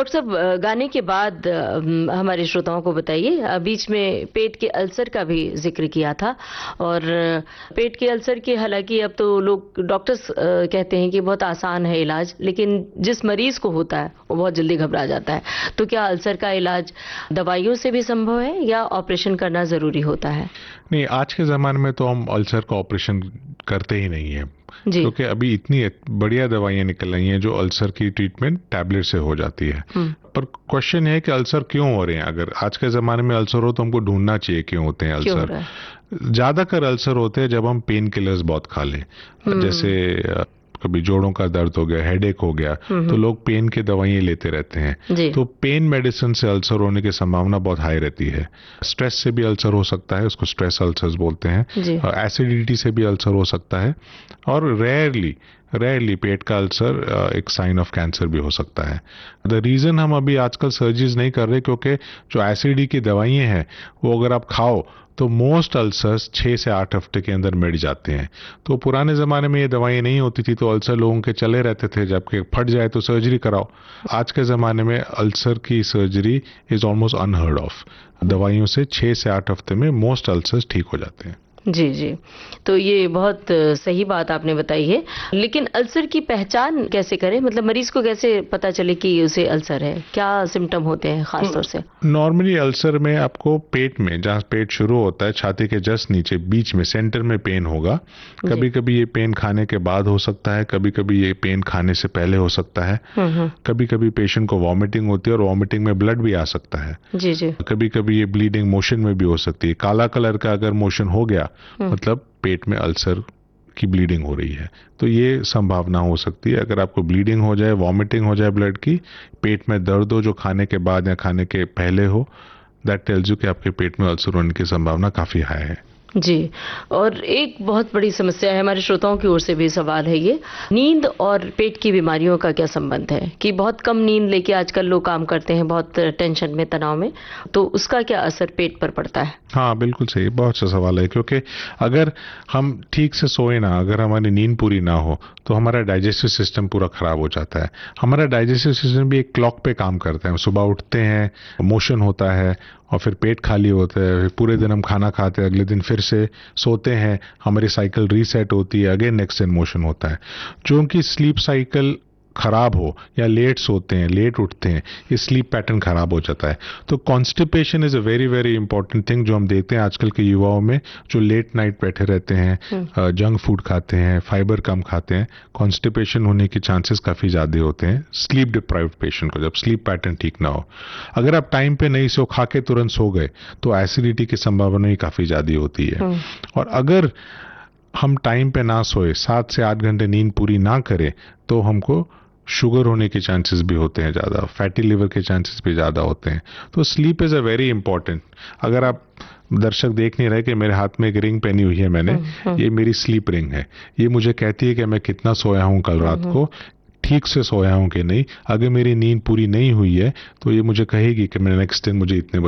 Doctor साहब गाने के बाद हमारे श्रोताओं को बताइए, बीच में पेट के अल्सर का भी जिक्र किया था और पेट के अल्सर के हालांकि अब तो लोग डॉक्टर्स कहते हैं कि बहुत आसान है इलाज, लेकिन जिस मरीज को होता है वो बहुत जल्दी घबरा जाता है। तो क्या अल्सर का इलाज दवाइयों से भी संभव है या ऑपरेशन करना जरूरी होता है? नहीं, आज के ज़माने में तो हम अल्सर का ऑपरेशन करते ही नहीं है, क्योंकि अभी इतनी बढ़िया दवाइयाँ निकल रही हैं जो अल्सर की ट्रीटमेंट टैबलेट से हो जाती है। पर क्वेश्चन है कि अल्सर क्यों हो रहे हैं। अगर आज के ज़माने में अल्सर हो तो हमको ढूंढना चाहिए क्यों होते हैं अल्सर। ज़्यादातर अल्सर होते हैं जब हम पेन किलर्स बहुत खा लें, जैसे कभी जोड़ों का दर्द हो गया, हेडेक हो गया, तो लोग पेन की दवाइयाँ लेते रहते हैं। तो पेन मेडिसिन से अल्सर होने की संभावना बहुत हाई रहती है। स्ट्रेस से भी अल्सर हो सकता है, उसको स्ट्रेस अल्सर्स बोलते हैं। एसिडिटी से भी अल्सर हो सकता है और रेयरली पेट का अल्सर एक साइन ऑफ कैंसर भी हो सकता है। द रीजन हम अभी आजकल सर्जरीज नहीं कर रहे क्योंकि जो एसिडी की दवाइयाँ हैं वो अगर आप खाओ तो मोस्ट अल्सर्स 6 से 8 हफ्ते के अंदर मिट जाते हैं। तो पुराने ज़माने में ये दवाइयाँ नहीं होती थी तो अल्सर लोगों के चले रहते थे, जबकि फट जाए तो सर्जरी कराओ। आज के ज़माने में अल्सर की surgery is almost unheard of. दवाइयों से 6 से 8 हफ्ते में मोस्ट अल्सर्स ठीक हो जाते हैं। जी जी, तो ये बहुत सही बात आपने बताई है। लेकिन अल्सर की पहचान कैसे करें, मतलब मरीज को कैसे पता चले कि उसे अल्सर है? क्या सिम्टम होते हैं खास तौर से? नॉर्मली अल्सर में आपको पेट में, जहाँ पेट शुरू होता है छाती के जस्ट नीचे बीच में सेंटर में पेन होगा। कभी कभी ये पेन खाने के बाद हो सकता है, कभी कभी ये पेन खाने से पहले हो सकता है। कभी कभी पेशेंट को वॉमिटिंग होती है और वॉमिटिंग में ब्लड भी आ सकता है। जी जी। कभी कभी ये ब्लीडिंग मोशन में भी हो सकती है। काला कलर का अगर मोशन हो गया मतलब पेट में अल्सर की ब्लीडिंग हो रही है, तो ये संभावना हो सकती है। अगर आपको ब्लीडिंग हो जाए, वॉमिटिंग हो जाए ब्लड की, पेट में दर्द हो जो खाने के बाद या खाने के पहले हो, दैट टेल्स यू कि आपके पेट में अल्सर होने की संभावना काफी हाई है। जी, और एक बहुत बड़ी समस्या है, हमारे श्रोताओं की ओर से भी सवाल है ये, नींद और पेट की बीमारियों का क्या संबंध है? कि बहुत कम नींद लेके आजकल लोग काम करते हैं, बहुत टेंशन में, तनाव में, तो उसका क्या असर पेट पर पड़ता है? हाँ बिल्कुल सही, बहुत अच्छा सवाल है। क्योंकि अगर हम ठीक से सोए ना, अगर हमारी नींद पूरी ना हो तो हमारा डाइजेस्टिव सिस्टम पूरा खराब हो जाता है। हमारा डाइजेस्टिव सिस्टम भी एक क्लॉक पे काम करता है। सुबह उठते हैं, मोशन होता है और फिर पेट खाली होता है, फिर पूरे दिन हम खाना खाते हैं, अगले दिन फिर से सोते हैं, हमारी साइकिल रीसेट होती है, अगेन नेक्स्ट दिन मोशन होता है। जो उनकी स्लीप साइकिल खराब हो या लेट सोते हैं, लेट उठते हैं, ये स्लीप पैटर्न खराब हो जाता है। तो constipation is a very very important thing जो हम देखते हैं आजकल के युवाओं में, जो लेट नाइट बैठे रहते हैं, जंक फूड खाते हैं, फाइबर कम खाते हैं, कॉन्स्टिपेशन होने के चांसेस काफी ज्यादा होते हैं स्लीप डिप्राइव्ड पेशेंट को, जब स्लीप पैटर्न ठीक ना हो। अगर आप टाइम पे नहीं सो, खा के तुरंत सो गए तो एसिडिटी की संभावना ही काफी ज्यादा होती है। और अगर हम टाइम पे ना सोए, 7 से 8 घंटे नींद पूरी ना करें, तो हमको शुगर होने के चांसेस भी होते हैं ज्यादा, फैटी लिवर के चांसेस भी ज्यादा होते हैं। तो sleep is a very important. अगर आप दर्शक देख नहीं रहे कि मेरे हाथ में एक रिंग पहनी हुई है मैंने, ये मेरी स्लीप रिंग है। ये मुझे कहती है कि मैं कितना सोया हूं कल रात को, ठीक से सोया हूं कि नहीं। अगर मेरी नींद पूरी नहीं हुई है तो ये मुझे कहेगी कि मैं नेक्स्ट दिन मुझे इतने